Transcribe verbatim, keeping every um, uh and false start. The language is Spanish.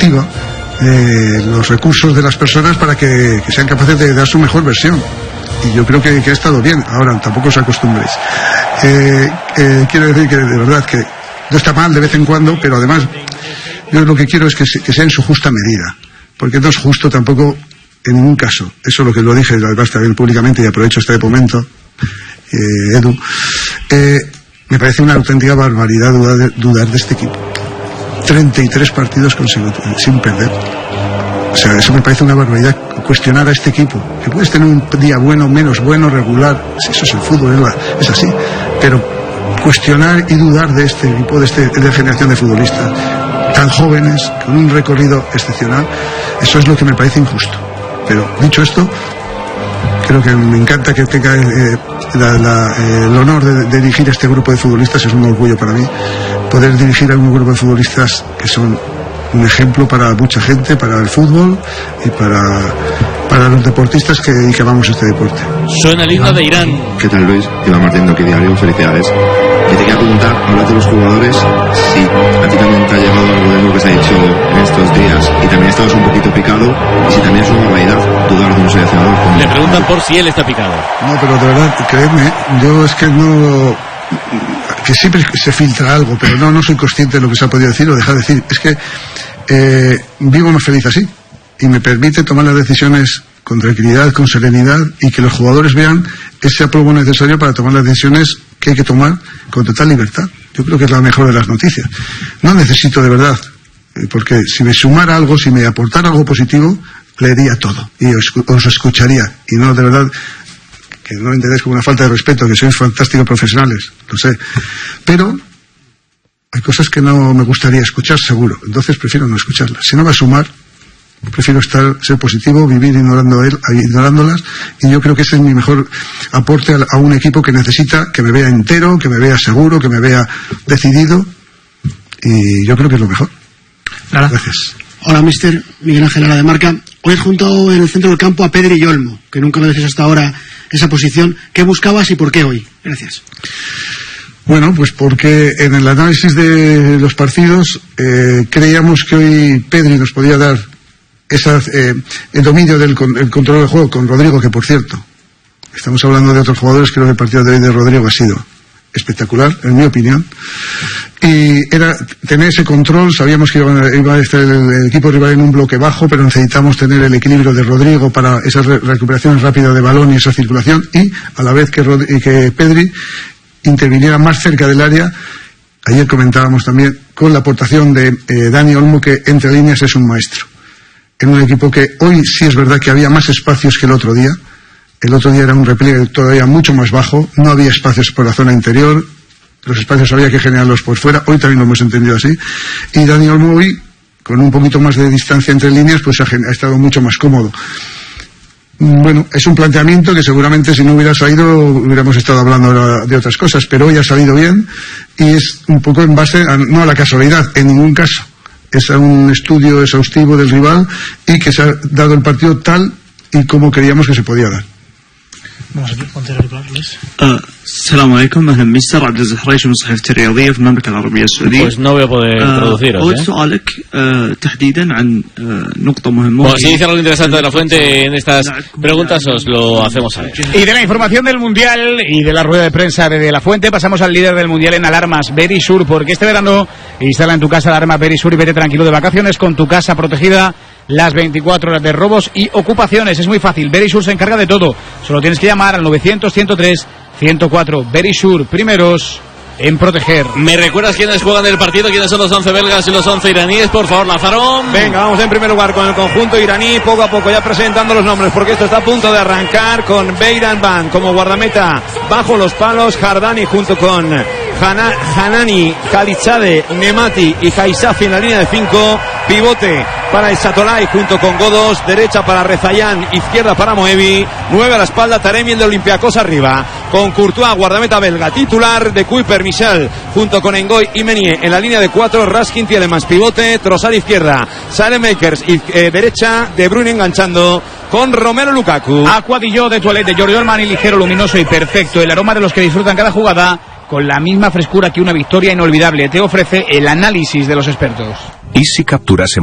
activa eh, los recursos de las personas para que, que sean capaces de dar su mejor versión. Y yo creo que, que ha estado bien. Ahora, tampoco os acostumbréis. Eh, eh, quiero decir que de verdad que no está mal de vez en cuando, pero además yo lo que quiero es que, que sea en su justa medida, porque no es justo tampoco en ningún caso. Eso es lo que lo dije además también públicamente, y aprovecho este momento, eh, Edu. Eh, me parece una auténtica barbaridad dudar de, dudar de este equipo. treinta y tres partidos consecutivos sin perder. O sea, eso me parece una barbaridad, cuestionar a este equipo. Que puedes tener un día bueno, menos bueno, regular, eso es el fútbol, es, la, es así. Pero cuestionar y dudar de este equipo, de esta de generación de futbolistas tan jóvenes, con un recorrido excepcional, eso es lo que me parece injusto. Pero dicho esto, creo que me encanta que tenga eh, la, la, eh, el honor de, de dirigir este grupo de futbolistas. Es un orgullo para mí poder dirigir a un grupo de futbolistas que son un ejemplo para mucha gente, para el fútbol y para, para los deportistas que, que amamos este deporte. Suena el himno de Irán. ¿Qué tal, Luis? Iván Martín, Doki Diario, felicidades. Que te quería preguntar, hablas de los jugadores, si a ti también te ha llegado algo de lo que se ha dicho en estos días, y también estabas un poquito picado, y si también es una barbaridad dudar de un seleccionador. Como... Le preguntan por si él está picado. No, pero de verdad, créeme, yo es que no... que siempre se filtra algo, pero no, no soy consciente de lo que se ha podido decir o dejar de decir. Es que eh, vivo más feliz así, y me permite tomar las decisiones con tranquilidad, con serenidad, y que los jugadores vean ese aplomo necesario para tomar las decisiones que hay que tomar con total libertad. Yo creo que es la mejor de las noticias. No necesito de verdad, porque si me sumara algo, si me aportara algo positivo, leería todo y os, os escucharía, y no de verdad que no lo entendéis como una falta de respeto, que sois fantásticos profesionales, lo sé, pero hay cosas que no me gustaría escuchar, seguro, entonces prefiero no escucharlas. Si no va a sumar, prefiero estar, ser positivo, vivir ignorando él, ignorándolas, y yo creo que ese es mi mejor aporte a, a un equipo que necesita que me vea entero, que me vea seguro, que me vea decidido, y yo creo que es lo mejor. Lara. Gracias. Hola, mister Miguel Ángel Lara de Marca. Hoy has juntado en el centro del campo a Pedri y Olmo, que nunca lo decías hasta ahora esa posición. ¿Qué buscabas y por qué hoy? Gracias. Bueno, pues porque en el análisis de los partidos eh, creíamos que hoy Pedri nos podía dar esa, eh, el dominio del el control del juego con Rodrigo, que por cierto, estamos hablando de otros jugadores, creo que el partido de hoy de Rodrigo ha sido espectacular, en mi opinión, y era tener ese control. Sabíamos que iba, iba a estar el, el equipo rival en un bloque bajo, pero necesitamos tener el equilibrio de Rodrigo para esa re recuperación rápida de balón y esa circulación, y a la vez que, Rod que Pedri interviniera más cerca del área. Ayer comentábamos también con la aportación de eh, Dani Olmo, que entre líneas es un maestro en un equipo que hoy sí es verdad que había más espacios que el otro día. El otro día era un repliegue todavía mucho más bajo, no había espacios por la zona interior, los espacios había que generarlos por fuera. Hoy también lo hemos entendido así, y Dani Olmo hoy, con un poquito más de distancia entre líneas, pues ha, ha estado mucho más cómodo. Bueno, es un planteamiento que seguramente si no hubiera salido hubiéramos estado hablando de otras cosas, pero hoy ha salido bien, y es un poco en base a, no a la casualidad, en ningún caso, es a un estudio exhaustivo del rival, y que se ha dado el partido tal y como creíamos que se podía dar. Vamos aquí, ponte a hablar, Luis. السلام عليكم. أهلا مستر عبد الزهريش من صحيفة الرياضية في المملكة العربية السعودية. Pues no voy a poder traduciros. أود سؤالك تحديدا عن نقطة مهمة. Bueno, si dice algo interesante de la fuente en estas preguntas, os lo hacemos a ver. Y de la información del Mundial y de la rueda de prensa de, de la fuente, pasamos al líder del Mundial en alarmas, Verisur, porque este verano instala en tu casa la alarma Verisur y vete tranquilo de vacaciones con tu casa protegida las veinticuatro horas de robos y ocupaciones. Es muy fácil, Verisur se encarga de todo. Solo tienes que llamar al novecientos, ciento tres, ciento cuatro. Verisur, primeros en proteger. ¿Me recuerdas quiénes juegan el partido? ¿Quiénes son los once belgas y los once iraníes? Por favor, Lazarón. Venga, vamos en primer lugar con el conjunto iraní, poco a poco ya presentando los nombres, porque esto está a punto de arrancar, con Beiran Ban como guardameta bajo los palos, Jardani junto con Hana, Hanani, Khalichade, Nemati y Haisafi en la línea de cinco, pivote para el Satolay junto con Godos, derecha para Rezayan, izquierda para Moevi, nueve a la espalda, Taremi el de Olympiacos arriba, con Courtois, guardameta belga titular, de Kuiper, Michel junto con Engoy y Menier en la línea de cuatro, Raskin tiene más pivote, Trossard izquierda, Saelemaekers eh, derecha, De Bruyne enganchando con Romelu Lukaku. Aquadillo de Toilette de Giorgio Armani, ligero, luminoso y perfecto, el aroma de los que disfrutan cada jugada con la misma frescura que una victoria inolvidable. Te ofrece el análisis de los expertos. ¿Y si capturas